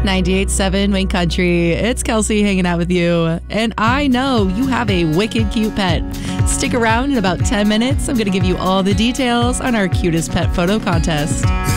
98.7 Wing Country. It's Kelsey hanging out with you. And I know you have a wicked cute pet. Stick around in about 10 minutes. I'm going to give you all the details on our cutest pet photo contest.